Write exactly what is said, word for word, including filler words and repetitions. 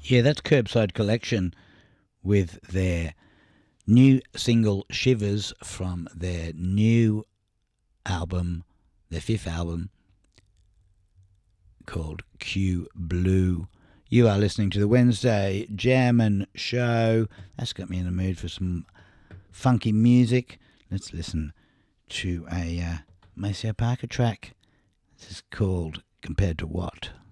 Yeah, that's Curbside Collection with their new single Shivers from their new album, their fifth album, called Q Blue. You are listening to the Wednesday Jammin' Show. That's got me in the mood for some funky music. Let's listen to a uh, Maceo Parker track. This is called Compared to What?